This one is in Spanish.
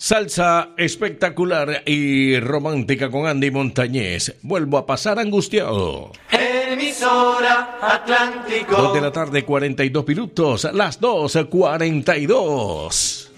Salsa espectacular y romántica con Andy Montañez. Vuelvo a pasar angustiado. Emisora Atlántico. 2 de la tarde, 42 minutos. Las 2:42.